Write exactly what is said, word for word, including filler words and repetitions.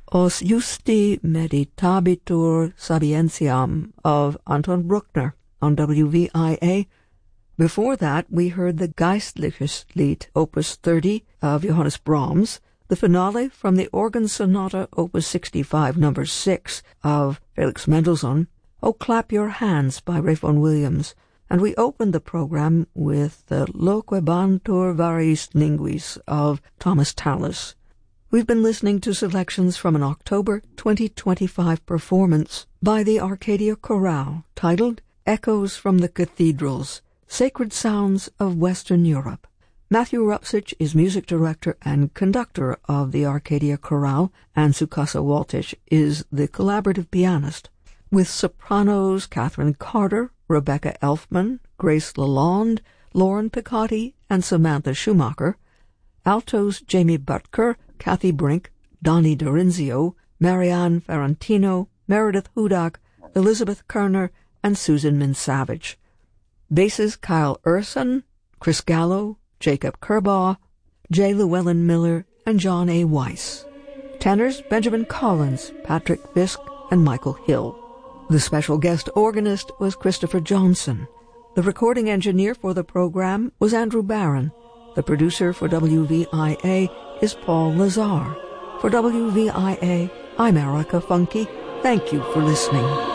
Os Justi Meditabitur Sapientiam of Anton Bruckner on W V I A. Before that, we heard the Geistliches Lied, Opus thirty of Johannes Brahms, the finale from the Organ Sonata, Opus sixty-five, number six of Felix Mendelssohn, O Clap Your Hands by Ralph Vaughan Williams, and we opened the program with the Loquebantur Variis Linguis of Thomas Tallis. We've been listening to selections from an October twenty twenty-five performance by the Arcadia Chorale titled Echoes from the Cathedrals, Sacred Sounds of Western Europe. Matthew Rupsich is music director and conductor of the Arcadia Chorale, and Sukasa Waltich is the collaborative pianist, with sopranos Catherine Carter, Rebecca Elfman, Grace Lalonde, Lauren Picotti, and Samantha Schumacher, altos Jamie Butker, Kathy Brink, Donnie Dorinzio, Marianne Ferrantino, Meredith Hudak, Elizabeth Kerner, and Susan Min-Savage. Basses Kyle Urson, Chris Gallo, Jacob Kerbaugh, J. Llewellyn Miller, and John A. Weiss. Tenors Benjamin Collins, Patrick Fisk, and Michael Hill. The special guest organist was Christopher Johnson. The recording engineer for the program was Andrew Barron. The producer for W V I A is Paul Lazar. For W V I A, I'm Erica Funke. Thank you for listening.